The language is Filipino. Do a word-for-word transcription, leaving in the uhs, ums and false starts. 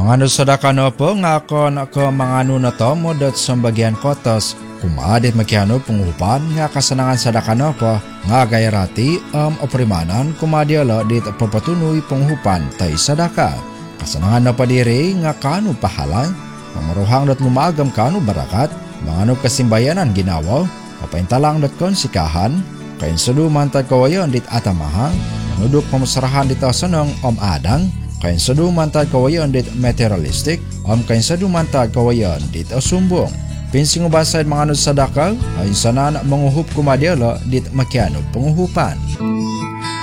Mga sadaka no po nga ako na ko mga na to mo dot sa bagyan kotos kumadit makiano pungupan nga kasanangan sadaka no po nga gayrati am um, oprimanan kumadialo dit papatunoy punghupan tay sadaka. Kasanangan na pa diri nga kanu pahalay pamaruhang dot ngumagam kanu barakat mga no kasimbayanan ginawa papaintalang dot kon sikahan kain saduman tad kawayon dit atamahang manudok pamasarahan dito sanong om adang kain saduman tad kawayon dit materialistic om kain saduman tad kawayon dit sumbong. Pinsing ubasay mga no sadaka ay sana na manguhup kumadialo dit makiano panguhupan.